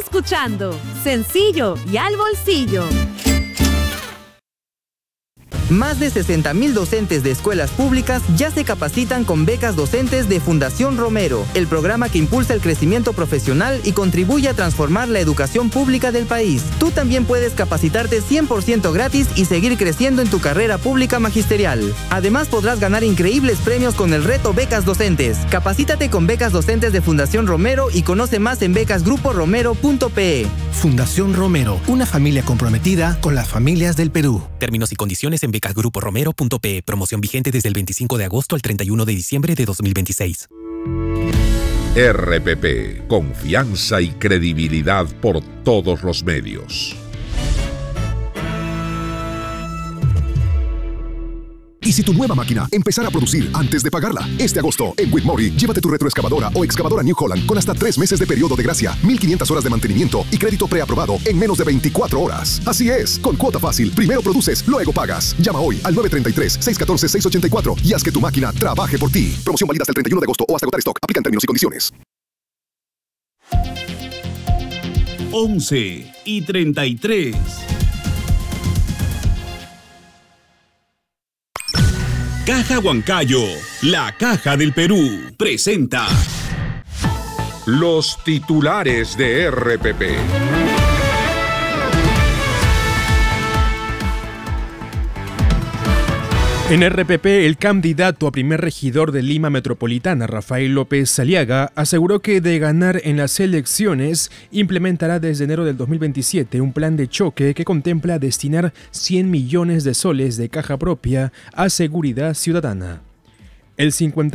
escuchando Sencillo y al Bolsillo. Más de 60,000 docentes de escuelas públicas ya se capacitan con becas docentes de Fundación Romero, el programa que impulsa el crecimiento profesional y contribuye a transformar la educación pública del país. Tú también puedes capacitarte 100% gratis y seguir creciendo en tu carrera pública magisterial. Además, podrás ganar increíbles premios con el reto Becas Docentes. Capacítate con becas docentes de Fundación Romero y conoce más en becasgruporomero.pe. Fundación Romero, una familia comprometida con las familias del Perú. Términos y condiciones en becasgruporomero.pe. Promoción vigente desde el 25 de agosto al 31 de diciembre de 2026. RPP, confianza y credibilidad por todos los medios. ¿Y si tu nueva máquina empezara a producir antes de pagarla? Este agosto, en Whitmore, llévate tu retroexcavadora o excavadora New Holland con hasta 3 meses de periodo de gracia, 1,500 horas de mantenimiento y crédito preaprobado en menos de 24 horas. Así es, con cuota fácil, primero produces, luego pagas. Llama hoy al 933-614-684 y haz que tu máquina trabaje por ti. Promoción válida hasta el 31 de agosto o hasta agotar stock. Aplican términos y condiciones. 11:33. Caja Huancayo, la Caja del Perú, presenta los titulares de RPP. En RPP, el candidato a primer regidor de Lima Metropolitana, Rafael López Aliaga, aseguró que de ganar en las elecciones, implementará desde enero del 2027 un plan de choque que contempla destinar 100 millones de soles de caja propia a seguridad ciudadana. El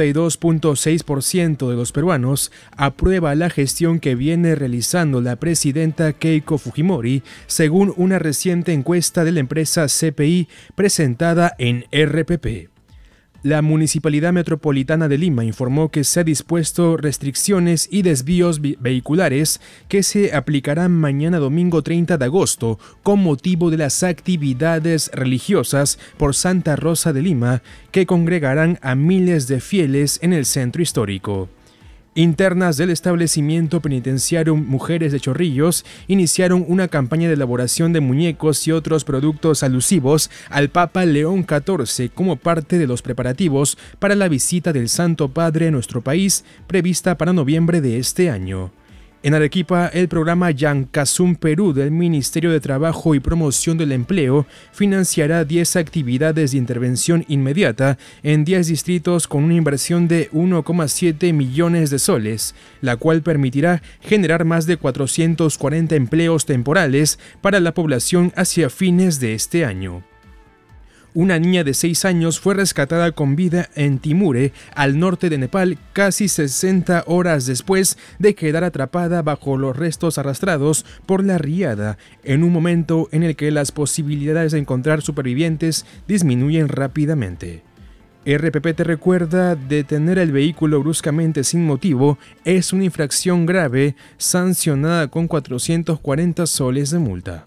52.6% de los peruanos aprueba la gestión que viene realizando la presidenta Keiko Fujimori, según una reciente encuesta de la empresa CPI presentada en RPP. La Municipalidad Metropolitana de Lima informó que se ha dispuesto restricciones y desvíos vehiculares que se aplicarán mañana domingo 30 de agosto con motivo de las actividades religiosas por Santa Rosa de Lima que congregarán a miles de fieles en el centro histórico. Internas del establecimiento penitenciario Mujeres de Chorrillos iniciaron una campaña de elaboración de muñecos y otros productos alusivos al Papa León XIV como parte de los preparativos para la visita del Santo Padre a nuestro país, prevista para noviembre de este año. En Arequipa, el programa Yancasum Perú del Ministerio de Trabajo y Promoción del Empleo financiará 10 actividades de intervención inmediata en 10 distritos con una inversión de 1,7 millones de soles, la cual permitirá generar más de 440 empleos temporales para la población hacia fines de este año. Una niña de 6 años fue rescatada con vida en Timure, al norte de Nepal, casi 60 horas después de quedar atrapada bajo los restos arrastrados por la riada, en un momento en el que las posibilidades de encontrar supervivientes disminuyen rápidamente. RPP te recuerda: detener el vehículo bruscamente sin motivo es una infracción grave, sancionada con 440 soles de multa.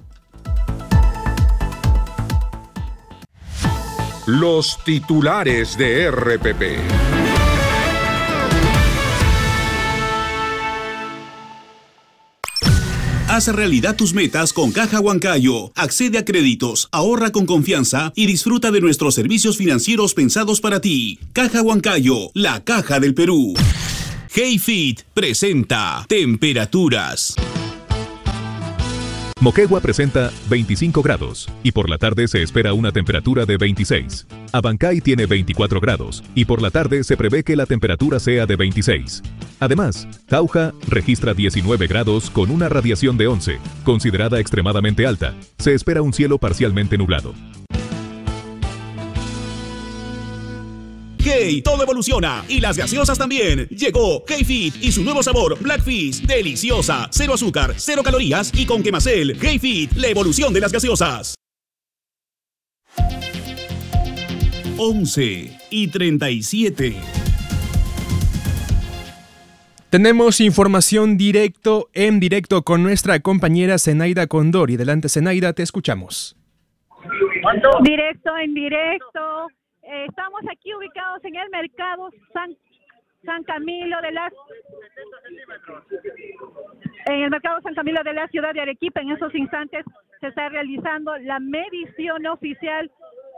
Los titulares de RPP. Haz realidad tus metas con Caja Huancayo. Accede a créditos, ahorra con confianza y disfruta de nuestros servicios financieros pensados para ti. Caja Huancayo, la Caja del Perú. HeyFit presenta temperaturas. Moquegua presenta 25 grados y por la tarde se espera una temperatura de 26. Abancay tiene 24 grados y por la tarde se prevé que la temperatura sea de 26. Además, Jauja registra 19 grados con una radiación de 11, considerada extremadamente alta. Se espera un cielo parcialmente nublado. Hey, todo evoluciona y las gaseosas también. Llegó HeyFit y su nuevo sabor Blackfish, deliciosa, 0 azúcar, 0 calorías y con quemacel. HeyFit, la evolución de las gaseosas. 11:37. Tenemos información en directo con nuestra compañera Zenaida Condori. Adelante, Zenaida, te escuchamos. Directo, en directo. Estamos aquí ubicados en el mercado San Camilo de las... En el mercado San Camilo de la ciudad de Arequipa, en esos instantes se está realizando la medición oficial.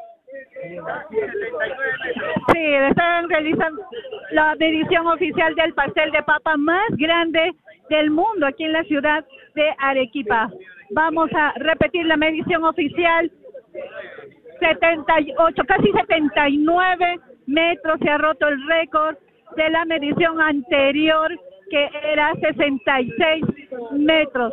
Sí, están realizando la medición oficial del pastel de papa más grande del mundo aquí en la ciudad de Arequipa. Vamos a repetir la medición oficial. 78, casi 79 metros, se ha roto el récord de la medición anterior, que era 66 metros.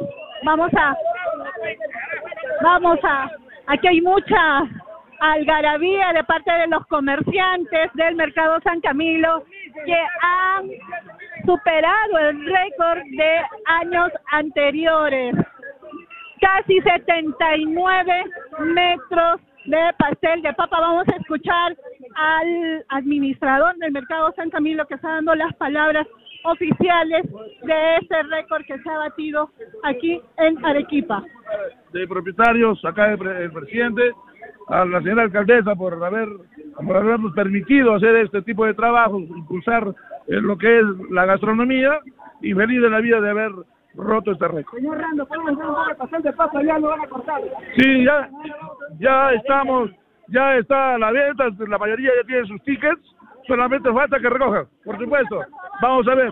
Aquí hay mucha algarabía de parte de los comerciantes del mercado San Camilo, que han superado el récord de años anteriores. Casi 79 metros de pastel de papa. Vamos a escuchar al administrador del mercado San Camilo, que está dando las palabras oficiales de este récord que se ha batido aquí en Arequipa. De propietarios, acá el presidente, a la señora alcaldesa por habernos permitido hacer este tipo de trabajos, impulsar lo que es la gastronomía, y feliz de la vida de haber roto este récord. Señor Rando, ¿podemos hacer un pastel de papa? Ya lo van a cortar. Sí, ya estamos, ya está a la venta, la mayoría ya tiene sus tickets, solamente falta que recojan, por supuesto. Vamos a ver.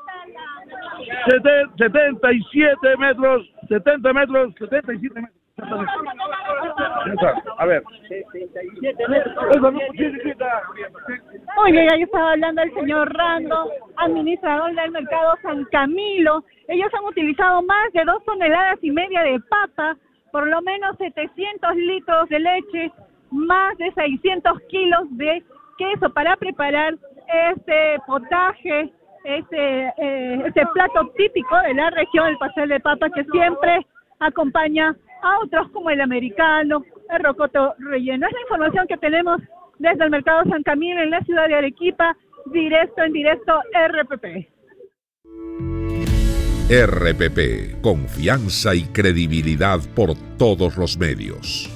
77 metros, 70 metros, 77 metros. Ya está, a ver. 77 metros. Muy bien, ahí estaba hablando el señor Rando, administrador del mercado San Camilo. Ellos han utilizado más de 2,5 toneladas de papa, por lo menos 700 litros de leche, más de 600 kilos de queso para preparar este potaje, este plato típico de la región, el pastel de papa, que siempre acompaña a otros como el americano, el rocoto relleno. Es la información que tenemos desde el mercado San Camilo en la ciudad de Arequipa, en directo RPP. RPP, confianza y credibilidad por todos los medios.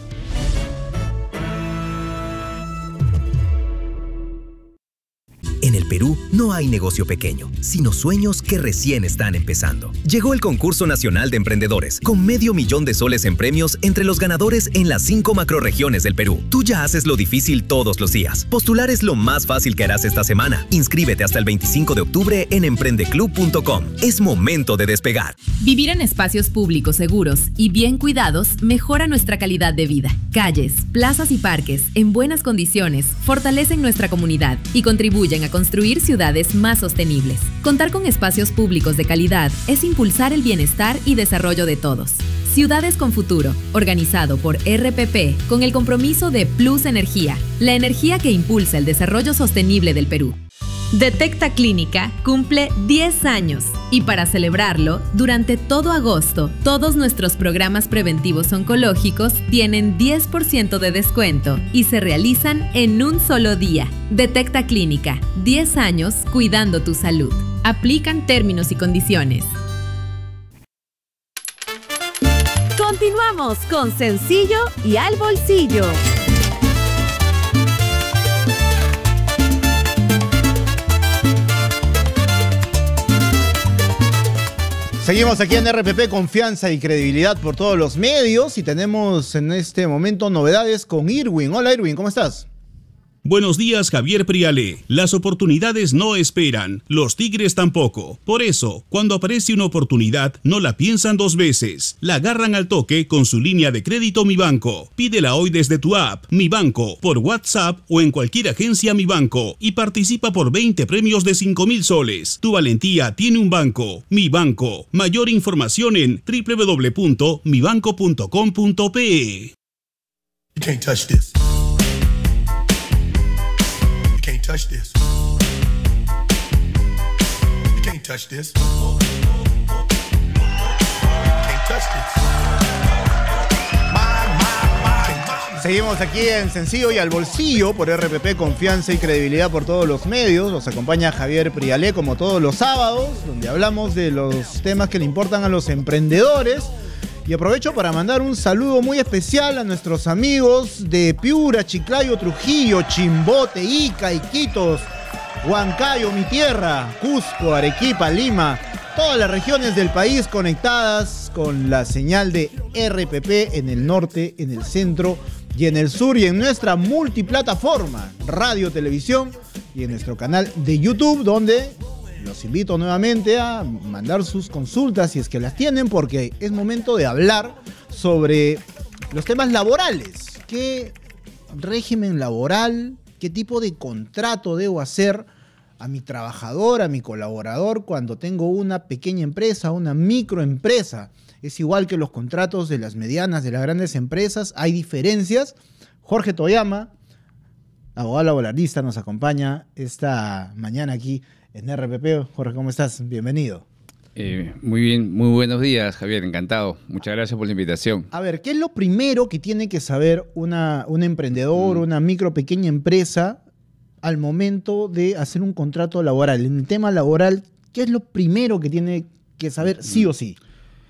En el Perú no hay negocio pequeño, sino sueños que recién están empezando. Llegó el Concurso Nacional de Emprendedores, con $500,000 de soles en premios entre los ganadores en las 5 macrorregiones del Perú. Tú ya haces lo difícil todos los días. Postular es lo más fácil que harás esta semana. Inscríbete hasta el 25 de octubre en emprendeclub.com. Es momento de despegar. Vivir en espacios públicos seguros y bien cuidados mejora nuestra calidad de vida. Calles, plazas y parques en buenas condiciones fortalecen nuestra comunidad y contribuyen a construir ciudades más sostenibles. Contar con espacios públicos de calidad es impulsar el bienestar y desarrollo de todos. Ciudades con Futuro, organizado por RPP con el compromiso de Plus Energía, la energía que impulsa el desarrollo sostenible del Perú. Detecta Clínica cumple 10 años y para celebrarlo, durante todo agosto, todos nuestros programas preventivos oncológicos tienen 10% de descuento y se realizan en un solo día. Detecta Clínica, 10 años cuidando tu salud. Aplican términos y condiciones. Continuamos con Sencillo y al Bolsillo. Seguimos aquí en RPP, confianza y credibilidad por todos los medios, y tenemos en este momento novedades con Irwin. Hola Irwin, ¿cómo estás? Buenos días, Javier Prialé. Las oportunidades no esperan, los tigres tampoco. Por eso, cuando aparece una oportunidad, no la piensan dos veces. La agarran al toque con su línea de crédito Mi Banco. Pídela hoy desde tu app, Mi Banco, por WhatsApp o en cualquier agencia Mi Banco y participa por 20 premios de 5,000 soles. Tu valentía tiene un banco. Mi Banco. Mayor información en www.mibanco.com.pe. You can't touch this. You can't touch this. You can't touch this. You can't touch this. Seguimos aquí en Sencillo y al Bolsillo por RPP, confianza y credibilidad por todos los medios. Nos acompaña Javier Prialé como todos los sábados, donde hablamos de los temas que le importan a los emprendedores. Y aprovecho para mandar un saludo muy especial a nuestros amigos de Piura, Chiclayo, Trujillo, Chimbote, Ica, Iquitos, Huancayo, mi tierra, Cusco, Arequipa, Lima. todas las regiones del país conectadas con la señal de RPP en el norte, en el centro y en el sur, y en nuestra multiplataforma, radio, televisión, y en nuestro canal de YouTube, donde los invito nuevamente a mandar sus consultas si es que las tienen, porque es momento de hablar sobre los temas laborales. ¿Qué régimen laboral, qué tipo de contrato debo hacer a mi trabajador, a mi colaborador cuando tengo una pequeña empresa, una microempresa? Es igual que los contratos de las medianas, de las grandes empresas, hay diferencias. Jorge Toyama, abogado laboralista, nos acompaña esta mañana aquí en RPP. Jorge, ¿cómo estás? Bienvenido. Muy bien, muy buenos días, Javier, encantado. Muchas gracias por la invitación. A ver, ¿qué es lo primero que tiene que saber un emprendedor, una micro, pequeña empresa al momento de hacer un contrato laboral? En el tema laboral, ¿qué es lo primero que tiene que saber sí o sí?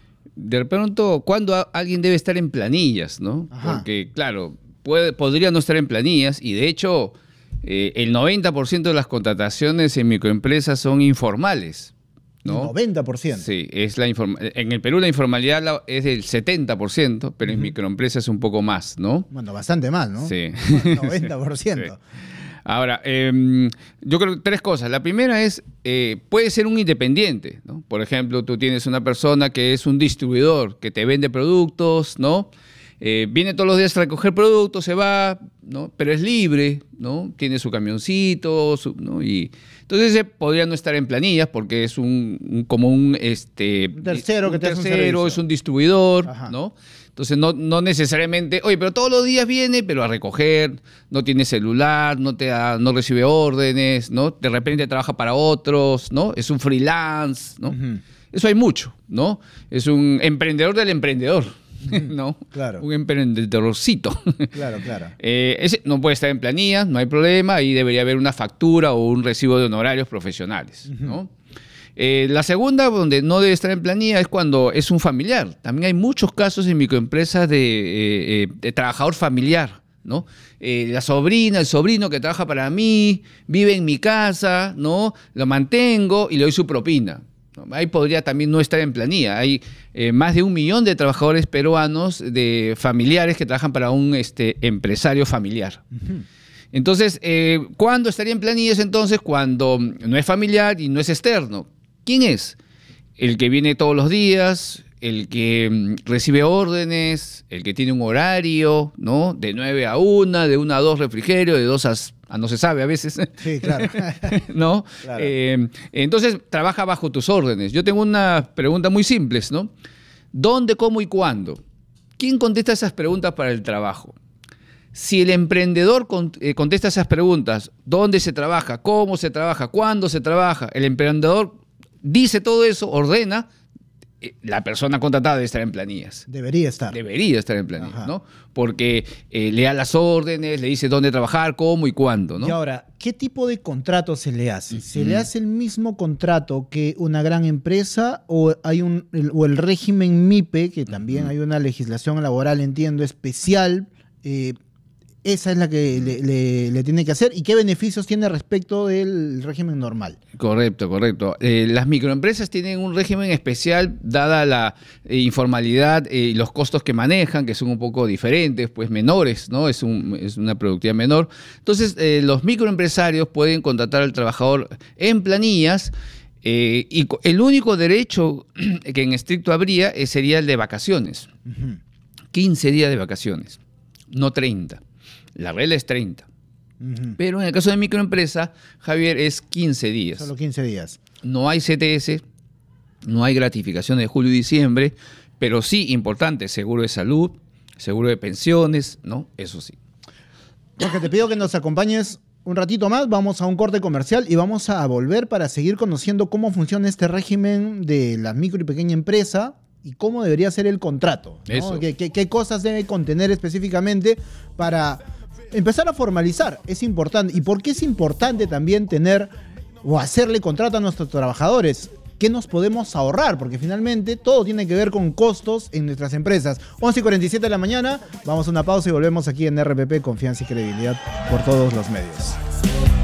De pronto, ¿cuándo alguien debe estar en planillas, no? Ajá. Porque, claro, podría no estar en planillas y, de hecho, el 90% de las contrataciones en microempresas son informales, ¿no? 90%. Sí, en el Perú la informalidad es del 70%, pero en microempresas es un poco más, ¿no? Bueno, bastante más, ¿no? Sí. 90%. Sí. Ahora, yo creo que tres cosas. La primera es, puede ser un independiente, ¿no? Por ejemplo, tú tienes una persona que es un distribuidor, que te vende productos, ¿no? Viene todos los días a recoger productos, se va, ¿no? Pero es libre, ¿no? Tiene su camioncito, ¿no? Y entonces podría no estar en planillas porque es un tercero que te hace un servicio. Es un distribuidor, Ajá. ¿no? Entonces no necesariamente, oye, pero todos los días viene, pero a recoger, no tiene celular, no recibe órdenes, ¿no? De repente trabaja para otros, ¿no? Es un freelance, ¿no? Eso hay mucho, ¿no? Es un emprendedor del emprendedor, ¿no? Claro. Un emprendedorcito. Claro. Ese no puede estar en planilla, no hay problema, ahí debería haber una factura o un recibo de honorarios profesionales, ¿no? La segunda, donde no debe estar en planilla, es cuando es un familiar. También hay muchos casos en microempresas de trabajador familiar, ¿no? La sobrina, el sobrino que trabaja para mí, vive en mi casa, ¿no? Lo mantengo y le doy su propina. Ahí podría también no estar en planilla. Hay más de 1 millón de trabajadores peruanos, de familiares que trabajan para un empresario familiar. Entonces, ¿cuándo estaría en planillas entonces? Cuando no es familiar y no es externo. ¿Quién es? El que viene todos los días, el que recibe órdenes, el que tiene un horario, ¿no? De 9 a 1, de 1 a 2 refrigerio, de 2 a no se sabe a veces. Sí, claro. ¿No? Claro. Entonces, trabaja bajo tus órdenes. Yo tengo una pregunta muy simple, ¿no? ¿Dónde, cómo y cuándo? ¿Quién contesta esas preguntas para el trabajo? Si el emprendedor contesta esas preguntas, ¿dónde se trabaja? ¿Cómo se trabaja? ¿Cuándo se trabaja? El emprendedor dice todo eso, ordena, la persona contratada debe estar en planillas. Debería estar en planillas, ¿no? Porque le da las órdenes, le dice dónde trabajar, cómo y cuándo, ¿no? Y ahora, ¿qué tipo de contrato se le hace? ¿Se le hace el mismo contrato que una gran empresa o hay el régimen MIPE, que también hay una legislación laboral, entiendo, especial? Esa es la que le tiene que hacer. ¿Y qué beneficios tiene respecto del régimen normal? Correcto. Las microempresas tienen un régimen especial dada la informalidad y los costos que manejan, que son un poco diferentes, pues menores, ¿no? Es una productividad menor. Entonces, los microempresarios pueden contratar al trabajador en planillas y el único derecho que en estricto habría sería el de vacaciones. 15 días de vacaciones, no 30. La regla es 30. Pero en el caso de microempresa, Javier, es 15 días. Solo 15 días. No hay CTS, no hay gratificación de julio y diciembre, pero sí, importante, seguro de salud, seguro de pensiones, ¿no? Eso sí. Jorge, te pido que nos acompañes un ratito más, vamos a un corte comercial y vamos a volver para seguir conociendo cómo funciona este régimen de la micro y pequeña empresa y cómo debería ser el contrato, ¿no? ¿Qué cosas debe contener específicamente para empezar a formalizar? Es importante. ¿Y por qué es importante también tener o hacerle contrato a nuestros trabajadores? ¿Qué nos podemos ahorrar? Porque finalmente todo tiene que ver con costos en nuestras empresas. 11:47 de la mañana, vamos a una pausa y volvemos aquí en RPP, confianza y credibilidad por todos los medios.